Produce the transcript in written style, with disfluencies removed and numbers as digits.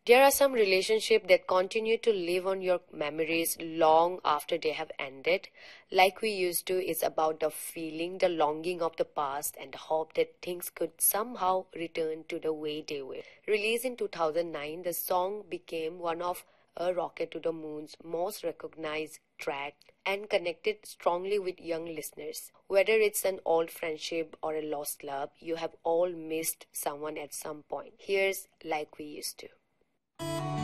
There are some relationships that continue to live on your memories long after they have ended. Like We Used To is about the feeling, the longing of the past, and the hope that things could somehow return to the way they were. Released in 2009, the song became one of A Rocket to the Moon's most recognized track and connected strongly with young listeners. Whether it's an old friendship or a lost love, you have all missed someone at some point. Here's Like We Used To.